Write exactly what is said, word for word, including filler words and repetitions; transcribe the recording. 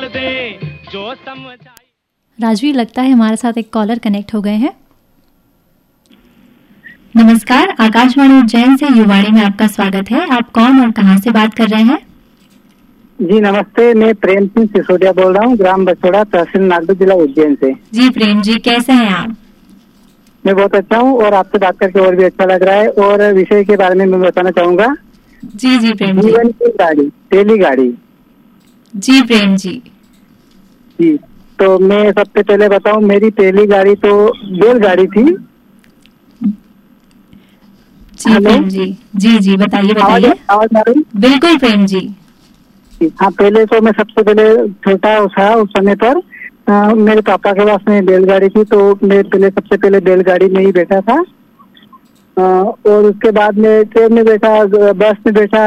दे जो समझाए। राजवीर, लगता है हमारे साथ एक कॉलर कनेक्ट हो गए हैं। नमस्कार, आकाशवाणी उज्जैन से युवाणी में आपका स्वागत है। आप कौन और कहां से बात कर रहे हैं? जी नमस्ते, मैं प्रेम सिंह सिसोदिया बोल रहा हूँ, ग्राम बछोड़ा, तहसील नागपुर, जिला उज्जैन से। जी प्रेम जी, कैसे हैं आप? मैं बहुत अच्छा हूँ और आपसे बात करके और भी अच्छा लग रहा है। और विषय के बारे में मैं बताना चाहूंगा। जी जी प्रेम जी। जीवन की गाड़ी, पहली गाड़ी। जी प्रेम जी। जी, तो मैं सबसे पहले बताऊं, मेरी पहली गाड़ी तो बैलगाड़ी थी। जी प्रेम जी। जी जी बताइए बताइए। आवाज आ रही? बिल्कुल प्रेम जी। हाँ, पहले तो मैं सबसे पहले छोटा था उस समय पर, आ, मेरे पापा के पास में बैलगाड़ी थी, तो मैं पहले सबसे पहले बैलगाड़ी में ही बैठा था। आ, और उसके बाद में ट्रेन में बैठा, बस में बैठा,